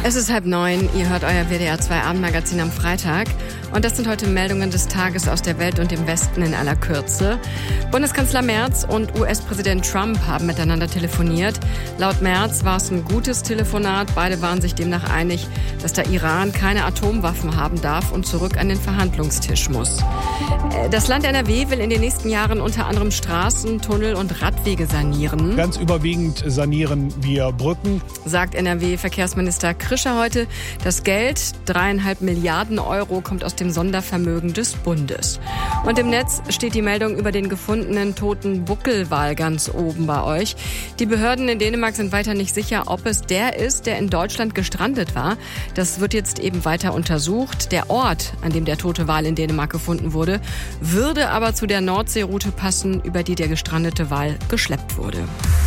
Es ist 8:30, ihr hört euer WDR 2 Abendmagazin am Freitag. Und das sind heute Meldungen des Tages aus der Welt und dem Westen in aller Kürze. Bundeskanzler Merz und US-Präsident Trump haben miteinander telefoniert. Laut Merz war es ein gutes Telefonat. Beide waren sich demnach einig, dass der Iran keine Atomwaffen haben darf und zurück an den Verhandlungstisch muss. Das Land NRW will in den nächsten Jahren unter anderem Straßen, Tunnel und Radwege sanieren. Ganz überwiegend sanieren wir Brücken, sagt NRW-Verkehrsminister Krischer heute. Das Geld, 3,5 Milliarden Euro, kommt aus dem Sondervermögen des Bundes. Und im Netz steht die Meldung über den gefundenen toten Buckelwal ganz oben bei euch. Die Behörden in Dänemark sind weiter nicht sicher, ob es der ist, der in Deutschland gestrandet war. Das wird jetzt eben weiter untersucht. Der Ort, an dem der tote Wal in Dänemark gefunden wurde, würde aber zu der Nordseeroute passen, über die der gestrandete Wal geschleppt wurde.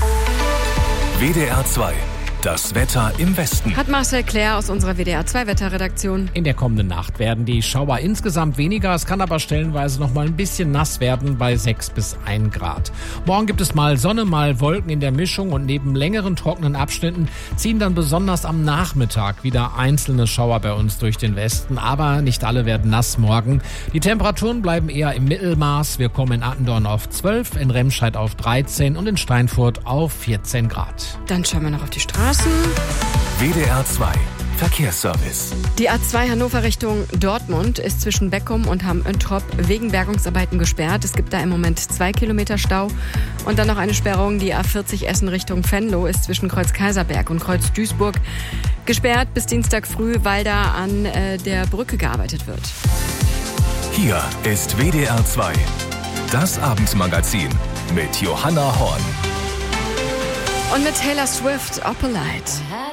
WDR 2. Das Wetter im Westen. Hat Marcel Claire aus unserer WDR 2 Wetterredaktion. In der kommenden Nacht werden die Schauer insgesamt weniger. Es kann aber stellenweise noch mal ein bisschen nass werden bei 6 bis 1 Grad. Morgen gibt es mal Sonne, mal Wolken in der Mischung und neben längeren trockenen Abschnitten ziehen dann besonders am Nachmittag wieder einzelne Schauer bei uns durch den Westen. Aber nicht alle werden nass morgen. Die Temperaturen bleiben eher im Mittelmaß. Wir kommen in Attendorn auf 12, in Remscheid auf 13 und in Steinfurt auf 14 Grad. Dann schauen wir noch auf die Straße. WDR 2 Verkehrsservice. Die A2 Hannover Richtung Dortmund ist zwischen Beckum und Hamm-Öntrop wegen Bergungsarbeiten gesperrt. Es gibt da im Moment 2 Kilometer Stau. Und dann noch eine Sperrung. Die A40 Essen Richtung Venlo ist zwischen Kreuz Kaiserberg und Kreuz Duisburg gesperrt bis Dienstag früh, weil da an der Brücke gearbeitet wird. Hier ist WDR 2. Das Abendmagazin mit Johanna Horn. Und mit Taylor Swift, Opalite.